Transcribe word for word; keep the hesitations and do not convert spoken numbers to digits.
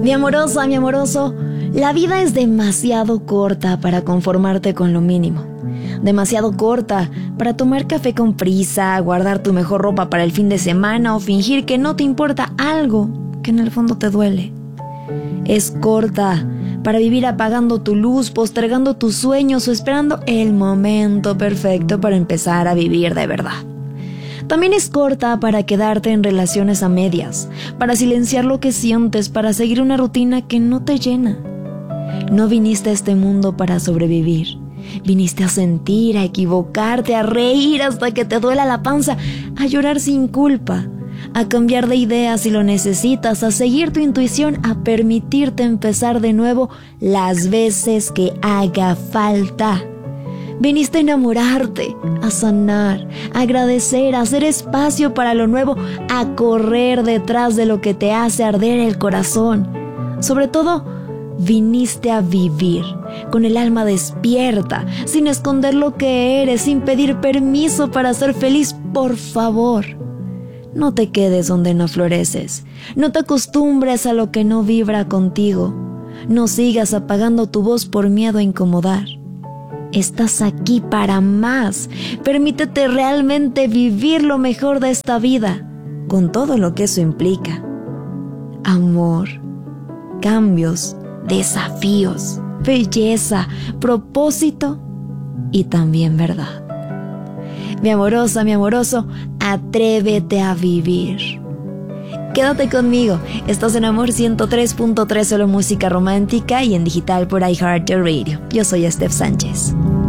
Mi amorosa, mi amoroso, la vida es demasiado corta para conformarte con lo mínimo. Demasiado corta para tomar café con prisa, guardar tu mejor ropa para el fin de semana o fingir que no te importa algo que en el fondo te duele. Es corta para vivir apagando tu luz, postergando tus sueños o esperando el momento perfecto para empezar a vivir de verdad. También es corta para quedarte en relaciones a medias, para silenciar lo que sientes, para seguir una rutina que no te llena. No viniste a este mundo para sobrevivir. Viniste a sentir, a equivocarte, a reír hasta que te duela la panza, a llorar sin culpa, a cambiar de idea si lo necesitas, a seguir tu intuición, a permitirte empezar de nuevo las veces que haga falta. Viniste a enamorarte, a sanar, a agradecer, a hacer espacio para lo nuevo, a correr detrás de lo que te hace arder el corazón. Sobre todo, viniste a vivir, con el alma despierta, sin esconder lo que eres, sin pedir permiso para ser feliz. Por favor, no te quedes donde no floreces. No te acostumbres a lo que no vibra contigo. No sigas apagando tu voz por miedo a incomodar. Estás aquí para más. Permítete realmente vivir lo mejor de esta vida, con todo lo que eso implica. Amor, cambios, desafíos, belleza, propósito y también verdad. Mi amorosa, mi amoroso, atrévete a vivir. Quédate conmigo. Estás en Amor ciento tres punto tres, solo música romántica y en digital por iHeartRadio. Yo soy Steph Sánchez.